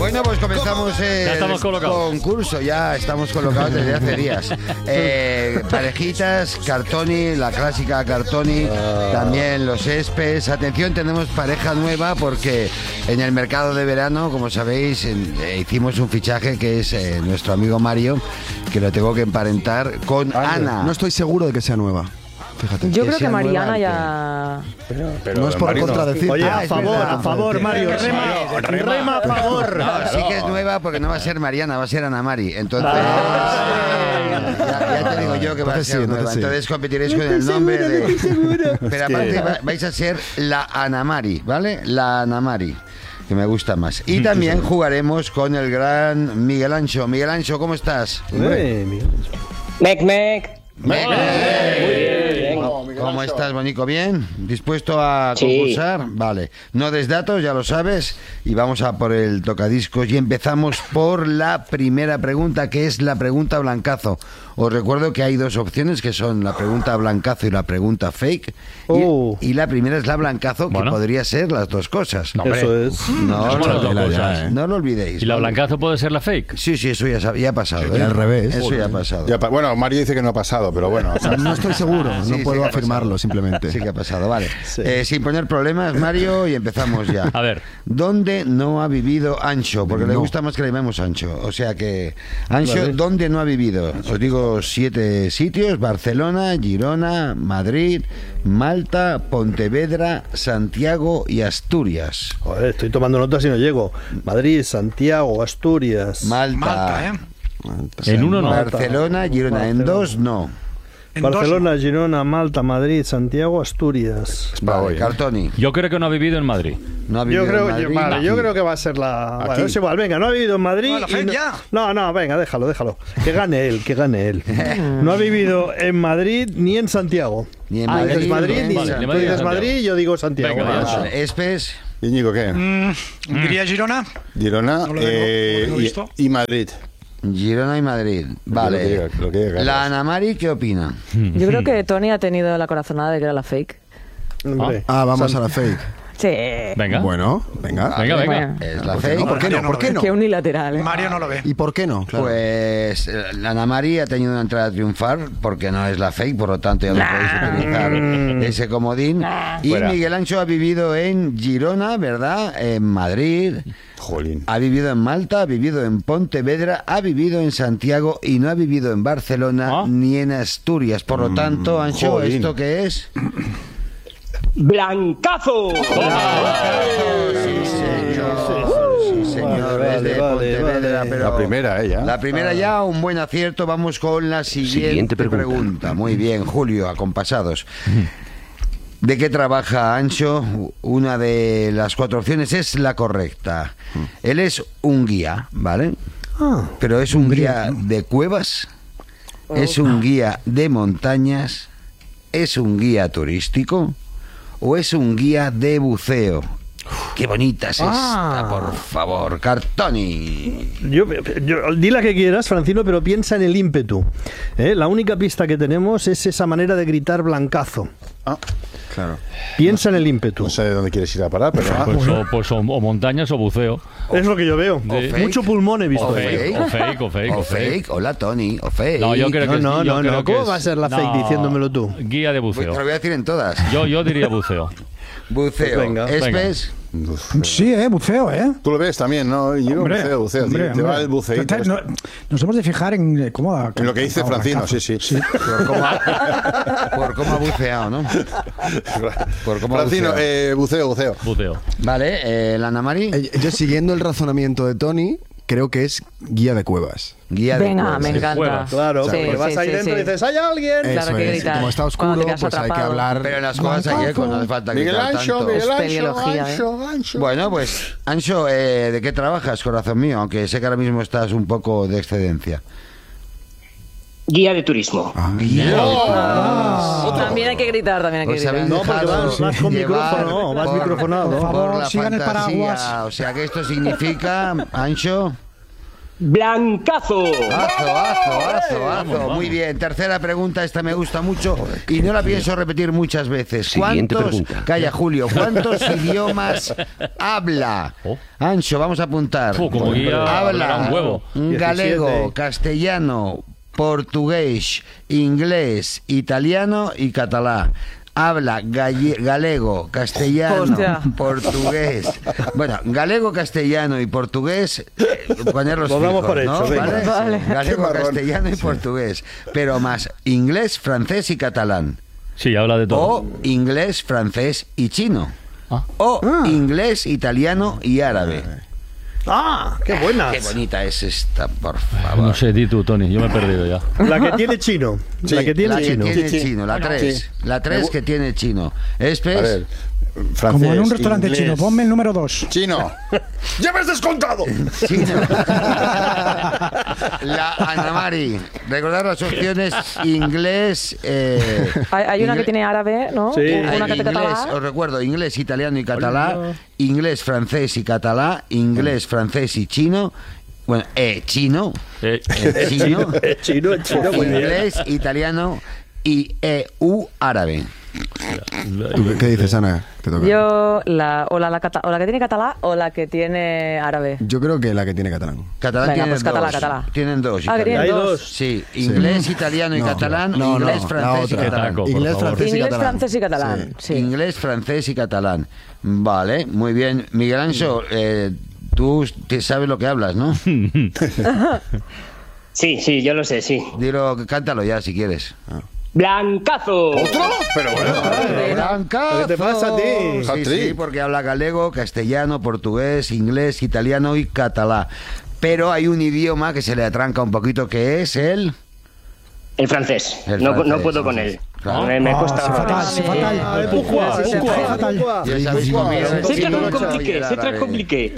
Bueno, pues comenzamos el concurso. Ya estamos colocados desde hace días. Parejitas, Cartoni, la clásica Cartoni, también los Espes. Atención, tenemos pareja nueva porque en el mercado de verano, como sabéis, hicimos un fichaje que es nuestro amigo Mario, que lo tengo que emparentar con Ana. No estoy seguro de que sea nueva. Fíjate. Yo creo que Mariana ya... Pero no es por contradecir. Oye, a favor, Mario, rema a favor. No, sí que es nueva porque no va a ser Mariana, va a ser Ana Mari. Entonces, ya te digo yo que va a ser nueva. Entonces competiréis con el nombre de... Pero aparte vais a ser la Ana Mari, ¿vale? La Ana Mari, que me gusta más. Y también jugaremos con el gran Miguel Ancho. Miguel Ancho, ¿cómo estás? Miguel Ancho. Mec. ¿Cómo estás, Bonico? ¿Bien? ¿Dispuesto a concursar? Sí. Vale. No des datos, ya lo sabes. Y vamos a por el tocadiscos. Y empezamos por la primera pregunta, que es la pregunta blancazo. Os recuerdo que hay dos opciones, que son la pregunta blancazo y la pregunta fake. Y la primera es la blancazo, que podría ser las dos cosas. No, eso es. No lo olvidéis. ¿Y la blancazo puede ser la fake? Sí, eso ya ha pasado. Y al revés. Eso ya ha pasado. Bueno, Mario dice que no ha pasado, pero bueno. No estoy seguro, no puedo afirmarlo simplemente. Sí que ha pasado, vale. Sí. Sin poner problemas, Mario, y empezamos ya. A ver. ¿Dónde no ha vivido Ancho? Porque le gusta más que le llamemos Ancho. O sea que, Ancho, ¿dónde no ha vivido? Os digo 7 sitios: Barcelona, Girona, Madrid, Malta, Pontevedra, Santiago y Asturias. Joder, estoy tomando notas y no llego. Madrid, Santiago, Asturias. Malta. En uno no. Barcelona, Girona. En dos no. Barcelona, Girona, Malta, Madrid, Santiago, Asturias. Vale, Cartoni. Yo creo que no ha vivido en Madrid. No ha vivido en Madrid. Yo creo que va a ser la... Bueno, es igual, venga, no ha vivido en Madrid. No, venga, déjalo. Que gane él. No ha vivido en Madrid ni en Santiago. Ni en Madrid, ni tú dices Madrid, yo digo Santiago. Venga, Espes. Íñigo, ¿qué? Diría Girona. Girona y Madrid. Girona y Madrid. Vale. Lo que diga, la Ana Mari, ¿qué opina? Yo creo que Tony ha tenido la corazonada de que era la fake. Vamos a la fake. Sí. Venga. Bueno, venga. Venga. Es la fake. ¿Por qué no? ¿Por qué no? Qué unilateral, ¿eh? Mario no lo ve. ¿Y por qué no? Claro. Pues la Ana Mari ha tenido una entrada a triunfar porque no es la fake, por lo tanto ya no podéis utilizar ese comodín. Y Miguel Ancho ha vivido en Girona, ¿verdad? En Madrid. Jolín. Ha vivido en Malta, ha vivido en Pontevedra, ha vivido en Santiago y no ha vivido en Barcelona ni en Asturias. Por lo tanto, Ancho, jolín. ¿esto qué es? ¡Blancazo! Sí, señor. Es de Pontevedra, pero La primera, ella. La primera ya, un buen acierto. Vamos con la siguiente pregunta. Muy bien, Julio, acompasados. ¿De qué trabaja Ancho? Una de las 4 opciones es la correcta. Él es un guía, ¿vale? Pero es un guía de cuevas, es un guía de montañas, es un guía turístico o es un guía de buceo. ¡Qué bonita es esta, por favor! Cartoni. Yo, di la que quieras, Francino, pero piensa en el ímpetu. La única pista que tenemos es esa manera de gritar blancazo. Claro. Piensa en el ímpetu. No sé de dónde quieres ir a parar, pero... Pues o montañas o buceo. Es lo que yo veo. Mucho pulmón he visto. O fake. Hola, Tony. O fake. No, yo creo que no. ¿Cómo va a ser la fake diciéndomelo tú? Guía de buceo. Te lo voy a decir en todas. Yo diría buceo. Buceo. Pues venga. ¿Espes? Sí, buceo, Tú lo ves también, ¿no? Yo buceo. Te va el buceíto. Nos hemos de fijar en cómo... En lo que dice Francino, sí. Por cómo ha buceado, ¿no? Por cómo Francino, buceo. Vale, la Ana Mari. Yo, siguiendo el razonamiento de Tony, creo que es guía de cuevas. Venga, me encanta. Claro, porque vas ahí dentro y dices, ¡hay alguien! Claro que gritar. Como está oscuro, pues hay que hablar. Pero en las cuevas hay eco, no hace falta Miguel gritar Ancho, tanto. Ancho. Bueno, pues, Ancho, ¿de qué trabajas, corazón mío? Aunque sé que ahora mismo estás un poco de excedencia. Guía de turismo. También hay que gritar, No, porque vas con micrófono, vas microfonado. Por favor, por la sigan el fantasía. paraguas. O sea que esto significa, Ancho... Blancazo. Azo. Muy bien. Tercera pregunta, esta me gusta mucho y no la pienso repetir muchas veces. Calla, Julio. ¿Cuántos idiomas habla? Ancho, vamos a apuntar. Como guía, habla un huevo. Galego, 17. castellano, portugués, inglés, italiano y catalán. Habla galego, castellano, Hostia. portugués. Bueno, galego, castellano y portugués, ponerlos Lo damos fijos, por hecho, ¿no? venga. Vale. Galego, Qué marrón. castellano y portugués. Pero más inglés, francés y catalán. Sí, habla de todo. O inglés, francés y chino. O inglés, italiano y árabe. ¡Ah! ¡Qué buenas! Qué bonita es esta, por favor. No sé, di tú, Tony, yo me he perdido ya. La que tiene chino. Sí, La que tiene La que chino. tiene Sí. chino, la Bueno, 3. sí. La 3 que tiene chino. Espes. A ver, francés, Como en un restaurante inglés, chino. Ponme el número 2. Chino. ¡Ya me has descontado! Chino. La Ana Mari. Recordar las opciones inglés. Hay una que tiene árabe, ¿no? Sí. Una que te inglés, catalá. os recuerdo, inglés, italiano y catalán, inglés, francés y catalán, inglés, francés y chino. Bueno, chino. Chino. Chino, muy bien. Inglés, italiano y árabe. ¿Tú qué dices, Ana? Te toca. Yo, la que tiene catalá o la que tiene árabe. Yo creo que la que tiene catalán. Catalán Venga, tienen pues catalá, dos. catalá. Tienen dos. Ah, que tienen italiano. dos. Sí, inglés, italiano y No, catalán, no, inglés, no, francés y la otra. catalán. Taco, por Inglés, favor. francés y Inglés, catalán. francés y catalán. Sí. Inglés, francés y catalán. Vale, muy bien. Miguel Ancho, tú te sabes lo que hablas, ¿no? Sí, yo lo sé, sí. Dilo, cántalo ya si quieres. Blancazo. ¿Otro? Pero bueno. ¡Brancazo! ¿Qué te pasa a ti? Sí, Hat-trick. sí, porque habla galego, castellano, portugués, inglés, italiano y catalán. Pero hay un idioma que se le atranca un poquito, que es el francés. El No francés, puedo con él. Claro. Me cuesta. fatal, sí, fatal. Ya sabéis cómo es. C'est très compliqué, c'est très compliqué.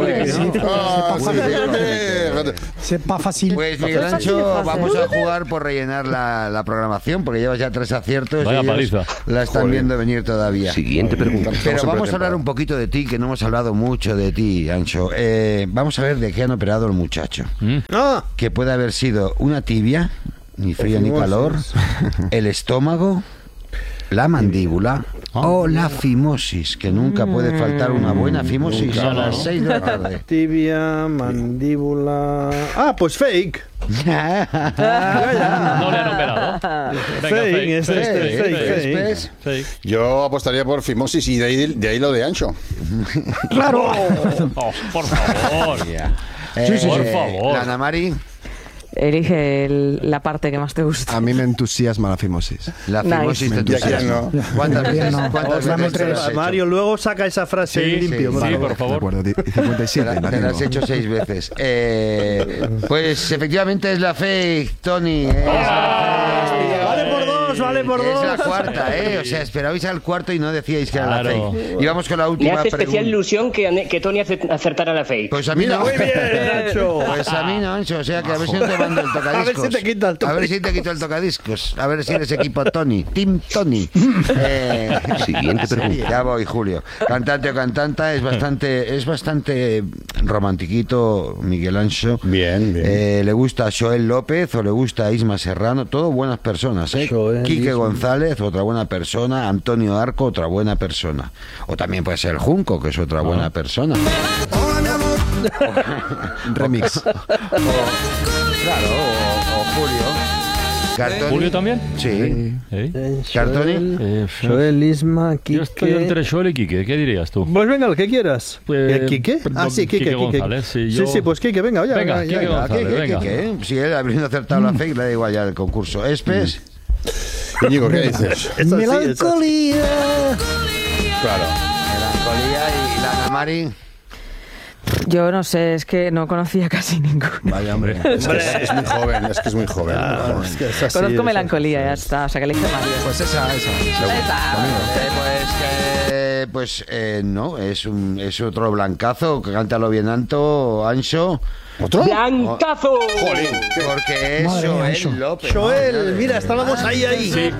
C'est pas facile. Pues Miguel Ancho, vamos a jugar por rellenar la programación, porque llevas ya 3 aciertos Vaya y ellos paliza. la están viendo venir todavía. Siguiente pregunta. Pero vamos a hablar un poquito de ti, que no hemos hablado mucho de ti, Ancho. Vamos a ver de qué han operado el muchacho. Ah, Que puede haber sido una tibia, ni frío ni calor, el estómago, la mandíbula o la fimosis, que nunca puede faltar una buena fimosis a las 6 de la tarde. tibia, mandíbula. Ah, pues fake. No le han operado. Fake, fake. Fake. Yo apostaría por fimosis y de ahí lo de Ancho. Claro. Oh, por favor. Por favor. La Ana Mari, Elige la parte que más te gusta. A mí me entusiasma la fimosis. la Nice. fimosis te Y aquí entusiasma. no. ¿Cuántas veces? no. ¿Cuántas Dame veces te tres. lo has hecho? Mario, luego saca esa frase Sí, limpio. sí, por favor. por favor. De acuerdo, 57. la Te la has tengo. hecho 6 veces. Pues efectivamente es la fake, Tony. Vale por dos, vale por Es dos. la cuarta, O sea, esperabais al cuarto y no decíais que era la Claro. fake. Y vamos con la Me última hace especial pregunta. ilusión que Tony acertara la fake. Pues a mí no. Muy bien, Nacho. Pues a mí no, Ancho. O sea, que a ver si no te mando el tocadiscos. A ver si te quita el A ver si te quito el tocadiscos. A ver si eres equipo Tony. Team Tony. Siguiente pregunta. Ya voy, Julio. Cantante o cantanta, es bastante romantiquito, Miguel Ancho. Bien, bien. Le gusta a Joel López o le gusta a Isma Serrano. Todo buenas personas, Joel, Quique Isma. González, otra buena persona. Antonio Arco, otra buena persona. O también puede ser Junco, que es otra buena persona. Remix. Claro, o Julio. Cartoni. ¿Julio también? Sí. ¿Eh? Cartoni. Joel, Isma, Yo estoy Quique. entre Joel y Quique. ¿Qué dirías tú? Pues venga, lo que quieras. Pues, ¿Quique? Ah, sí, Quique. Quique González, sí, yo- Sí, pues Quique, venga, ya. Venga, ya, Quique ya. González. ¿Qué, venga. Si él habiendo acertado la fake, le da igual ya el concurso. Espes. Íñigo, ¿qué dices? Esa sí, esa sí. Melancolía. Claro. Melancolía y la Ana Mari. Yo no sé, es que no conocía casi ninguno. Vaya, hombre. Es muy joven, es que es muy joven. Es que es así, Conozco es melancolía, ya está. O sea, que elige Mario. Pues esa. No, es otro blancazo. Cántalo bien alto, Ancho. ¿Otro? ¡Blancazo! Jolín. Porque es Madre mía, Joel Ancho. López. Joel, mira, estábamos ahí. Sí,